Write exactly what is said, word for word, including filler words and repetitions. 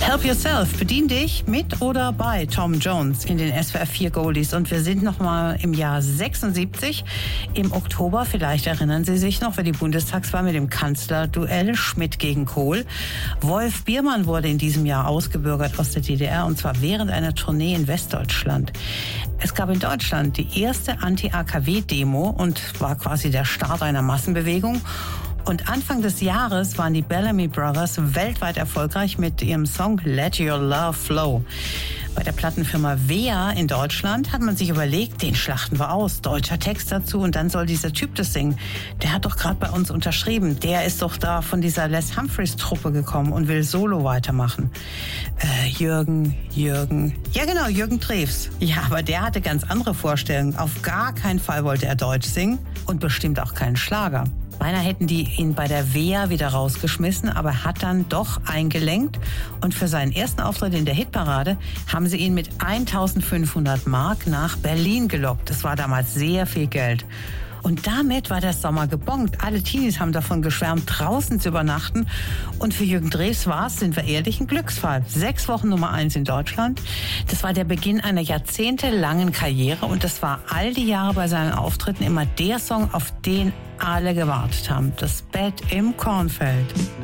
Help Yourself, bedien dich mit oder bei Tom Jones in den S W R vier Goldies. Und wir sind nochmal im Jahr sechsundsiebzig. Im Oktober, vielleicht erinnern Sie sich noch, war die Bundestagswahl mit dem Kanzlerduell Schmidt gegen Kohl. Wolf Biermann wurde in diesem Jahr ausgebürgert aus der D D R, und zwar während einer Tournee in Westdeutschland. Es gab in Deutschland die erste Anti-A K W-Demo und war quasi der Start einer Massenbewegung. Und Anfang des Jahres waren die Bellamy Brothers weltweit erfolgreich mit ihrem Song Let Your Love Flow. Bei der Plattenfirma W E A in Deutschland hat man sich überlegt, den schlachten wir aus, deutscher Text dazu, und dann soll dieser Typ das singen. Der hat doch gerade bei uns unterschrieben. Der ist doch da von dieser Les Humphreys Truppe gekommen und will solo weitermachen. Äh, Jürgen, Jürgen, ja genau, Jürgen Drews. Ja, aber der hatte ganz andere Vorstellungen. Auf gar keinen Fall wollte er Deutsch singen und bestimmt auch keinen Schlager. Beinahe hätten die ihn bei der W E A wieder rausgeschmissen, aber er hat dann doch eingelenkt. Und für seinen ersten Auftritt in der Hitparade haben sie ihn mit eintausendfünfhundert Mark nach Berlin gelockt. Das war damals sehr viel Geld. Und damit war der Sommer gebongt. Alle Teenies haben davon geschwärmt, draußen zu übernachten. Und für Jürgen Drews war es, sind wir ehrlich, ein Glücksfall. Sechs Wochen Nummer eins in Deutschland. Das war der Beginn einer jahrzehntelangen Karriere. Und das war all die Jahre bei seinen Auftritten immer der Song, auf den alle gewartet haben. Das Bett im Kornfeld.